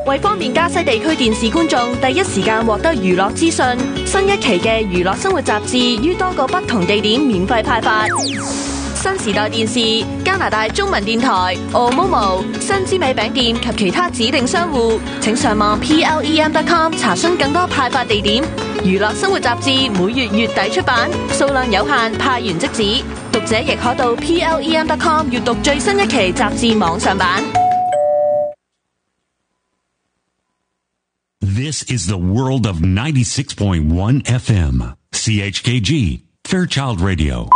為方便加西地區電視觀眾第一時間獲得娛樂資訊，新一期嘅娛樂生活雜誌於多個不同地點免費派發。新時代電視、加拿大中文電台、Omomo、新之美餅店及其他指定商戶，請上網 PLEM.com 查詢更多派發地點。娛樂生活雜誌每月月底出版，數量有限，派完即止。讀者亦可到 PLEM.com 閱讀最新一期雜誌網上版。 This is the world of 96.1 FM, CHKG, Fairchild Radio.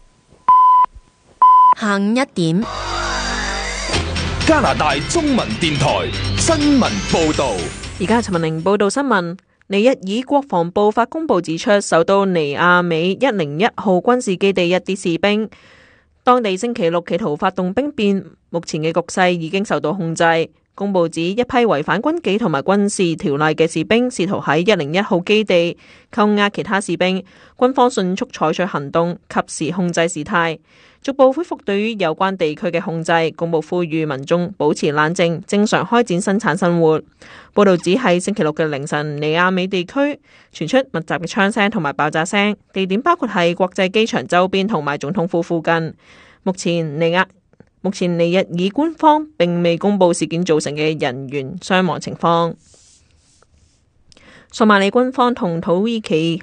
下午1點， 加拿大中文電台新聞報道。 而家陳文玲報道新聞。尼日爾國防部發公佈指出，首都尼亞美101號軍事基地一啲士兵，當地星期六企圖發動兵變，目前嘅局勢已經受到控制。公佈指一批違反軍紀同埋軍事條例嘅士兵試圖喺101號基地扣押其他士兵，軍方迅速採取行動，及時控制事態，逐步恢復對於有關地區嘅控制。公佈呼籲民眾保持冷靜，正常開展生產生活。報道指喺星期六嘅凌晨，尼亞美地區傳出密集嘅槍聲同埋爆炸聲，地點包括係國際機場周邊同埋總統府附近。目前尼日爾官方並未公布事件造成嘅人員傷亡情況。索馬里軍方同土耳其